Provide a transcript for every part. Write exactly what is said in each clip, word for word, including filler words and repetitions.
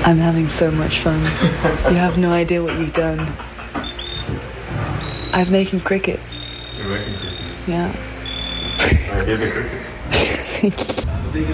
I'm having so much fun. You have no idea what you've done. I'm making crickets. You're making crickets? Yeah. I get the crickets. Thank you.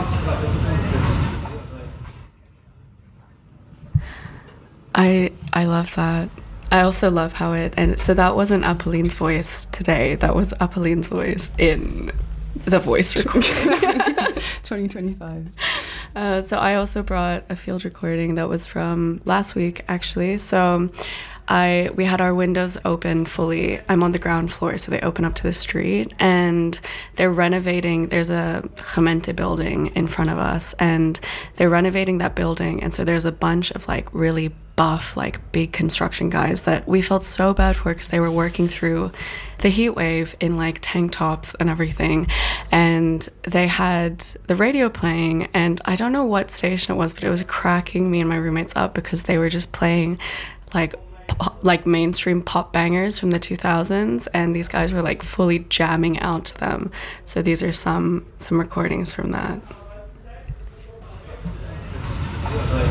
I I love that. I also love how it, and so that wasn't Apolline's voice today. That was Apolline's voice in the voice recording. twenty twenty-five. Uh, so I also brought a field recording that was from last week, actually. So I we had our windows open fully. I'm on the ground floor, so they open up to the street, and they're renovating. There's a Gemeente building in front of us, and they're renovating that building. And so there's a bunch of like really buff, like big construction guys that we felt so bad for because they were working through the heat wave in like tank tops and everything, and they had the radio playing, and I don't know what station it was, but it was cracking me and my roommates up because they were just playing like pop, like mainstream pop bangers from the two thousands, and these guys were like fully jamming out to them. So these are some some recordings from that.